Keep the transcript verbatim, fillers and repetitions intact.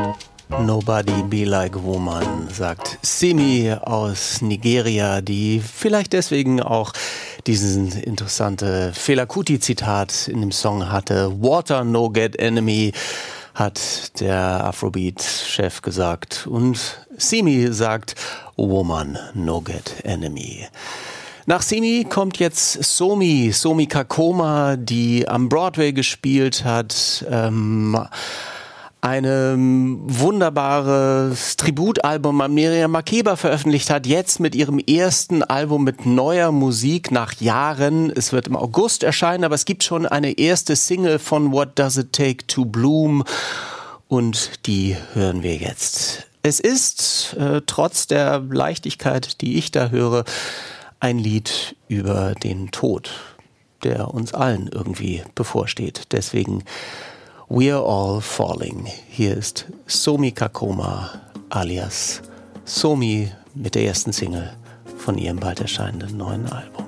Nobody be like a woman, sagt Simi aus Nigeria, die vielleicht deswegen auch diesen interessante Fela Kuti-Zitat in dem Song hatte. Water no get enemy, hat der Afrobeat-Chef gesagt. Und Simi sagt, woman no get enemy. Nach Simi kommt jetzt Somi, Somi Kakoma, die am Broadway gespielt hat, ähm, eine wunderbares Tributalbum an Miriam Makeba veröffentlicht hat, jetzt mit ihrem ersten Album mit neuer Musik nach Jahren. Es wird im August erscheinen, aber es gibt schon eine erste Single von What Does It Take to Bloom und die hören wir jetzt. Es ist, äh, trotz der Leichtigkeit, die ich da höre, ein Lied über den Tod, der uns allen irgendwie bevorsteht. Deswegen We're All Falling. Hier ist Somi Kakoma alias Somi mit der ersten Single von ihrem bald erscheinenden neuen Album.